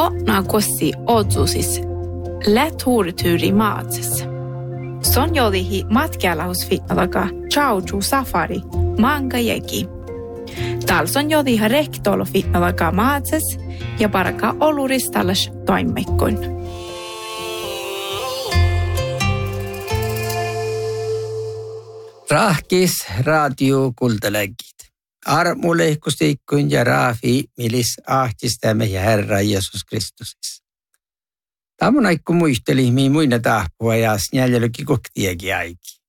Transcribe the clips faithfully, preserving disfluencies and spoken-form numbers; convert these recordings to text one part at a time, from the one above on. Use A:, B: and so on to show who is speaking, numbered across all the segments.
A: Hotna kossi otsusis läthuurtyyri maatsessa. Son jodihi matkialahus fitnalaka chauchu safari manga jeki. Talson jodiha rektolo fitnalaka maatses ja paraka oluristallas toimmekkoin.
B: Rahkis radio kultalägit. Armulehkustiikkuin ja raafi milis ahtistämme ja Herra Jeesus Kristusissa. Tämä aikku muisteli, mihin muina tahpua ja snäljälöki koktiakin aiki.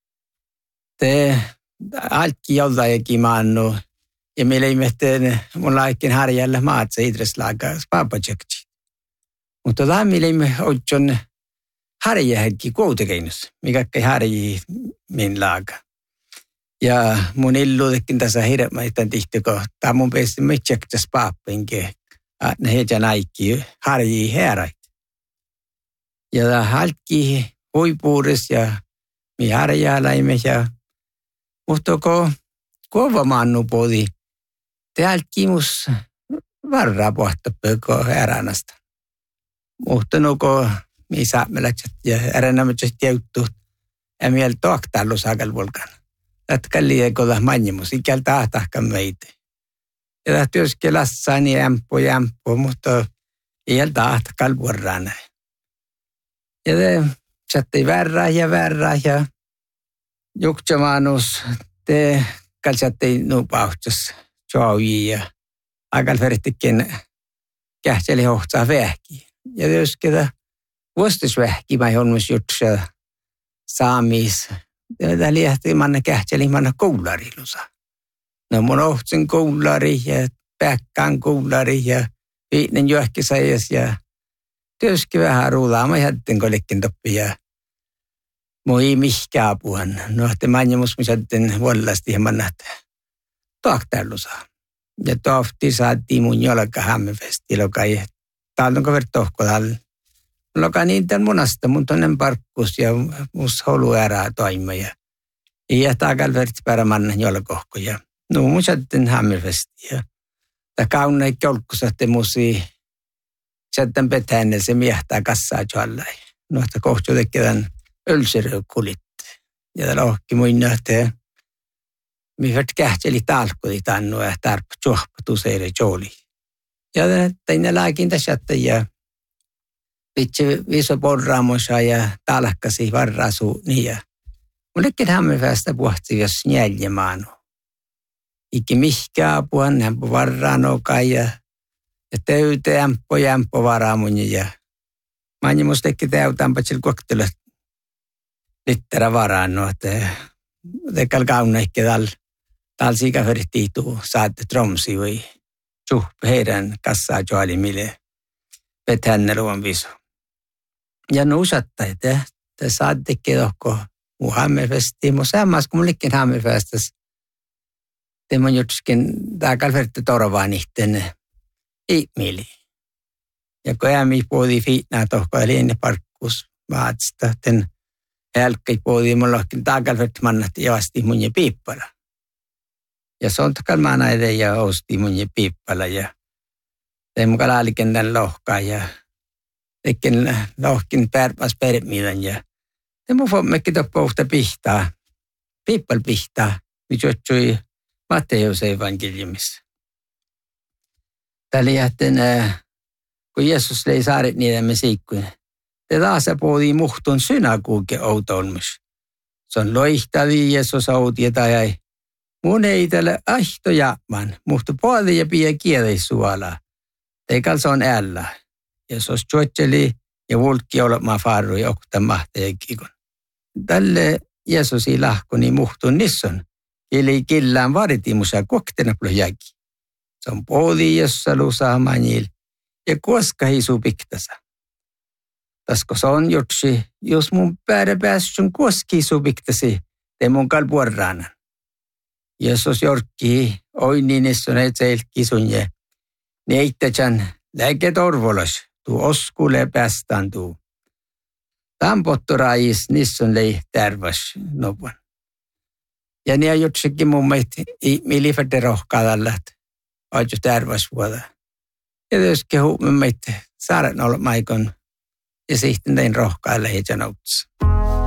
B: Te alki jollakin maannu ja meillä ei mehteen mun laikin harjalla maatsa idreslaaga spapatsekti. Mutta tämä meillä ei me otson harjahäkki koutekeinus, mikä ei harji min laaga. Ja mun illuutekin tässä hirveän tihti kohtaa. Mun päästä me tsekkäs paappenkin, että ne heidän aikki harjii heräit. Ja halki huipuudessa ja mi harjaalaimme ja muhtoko kovamannu podi. Te halki mus varraa pohtapöko heränästä. Muhtanuko mi saamelaitset ja heränämätset jäyttuut. Ja mieltä tohtallu saakal volkan. Tätä liikolla manjimus, ikäl tahtahkan meitä. Ja tämä työsken lassani jämppu jämppu, mutta ikäl tahtahkan vuorraan. Ja te sattei värrää ja värrää ja juktsamaanus te kalsattei nupauhtsas joaujia ja aikal vertikin kähtseli hohtaa vähki. Ja työsken vuostusvähki mä jonmus jutsa saamis. Tämä liehti manna kähtseli manna koularilusa. No mun ohtsin koulari ja päkkään koulari ja viinen johkisajas ja työski vähän ruulaa. Mä jättin kollekin toppi ja mun ei mihkä apuhan. No te manjamus mä jättin vuollasti ja manna tohtalusa. Ja tohti saatiin mun jolka hämmefesti lokai. Täällä onko vertohko täällä. Loka niin tämän munasta, mun tonnen parkkus ja mus holu ärää toima ja ja taakal verts pärämanna jolkohko ja no mun sätten hämmefesti ja ta kaunna ei kolkkusahte musi sätten petänne se miehtää kassaa jollai. No ta kohtu tekevän ölserö kulit ja ta lohki muin nähtee mi vert kähtseli talkuli tannu ja tarpa juhpatu seire jooli. Ja teine lääkin tässä ja vitsi viso porraamosa ja talkkasi varrasu niin ja mullekin hämmefästä puhti jos njäljemaanu. Iki mihkä apuan hämpö varraanokai ja ja töyte ämpö jämpö varaamun ja manjimus tekki täytään patsil koktelut littera varaanno että tekkal kauna ikke tal tal sika fertiitu saatte tromsi vai juh heidän kassaa joali mille petänne luon viso. Ja nuusatta, että te saatte kedohko mun hämmefestiin. Mun sammas, kun mullekin hämmefestas. Te mun jutskin, tää kalvertti torvaan ihten ihmili. Ja kun ämmi puhudi fiitnää tohko, eli ennen parkkus vaatsta. Ten jälkeen puhudi mullakin, tää kalvertti mannatti ja vasti mun ja piippala. Ja sontakal maana edes ja osti mun ja piippala. Ja te mun kalaalikennän lohkaa ja tekin lohkin pärpäs permiilan ja te mun fommekin topouhta pihtaa, piippal pihtaa, mikä otsui Matteus evankeliumissa. Tällä jähten, kun Jeesus lei saaret niiden me siikkuin, te taas puhuttiin muhtun synagoge outolmus. Se on loihtavi Jeesus outi tai mun ei tälle ahto jäämään, muhtu puoli ja pie kielei suolaa. Teikal se on älä. Jeesus juotseli ja vulkki olemaan farru ja oktan mahteekin. Tälle Jeesusi lahkoni muhtun nisson. Eli killään varitimusa koktena plojäki. Se on puoli jossa luusaamanil ja koska hisu piktasa. Tasko se on jutsi, jos mun päädä päässyt koski hisu piktasi, te mun kalpuorraanan. Jeesus jorkki oi niin nisson et seilki sun ja neittäjän läike torvolas. Tuu oskule päästään tuu. Tampottorais nisson lei tärväs nopan. Ja ne jutsekin mun meitä milifätte rohkaadallat. Aiju tärväs vuoda. Ja tietysti mun meitä saaren olla maikon ja sitten tein rohkaille heitä noutsi.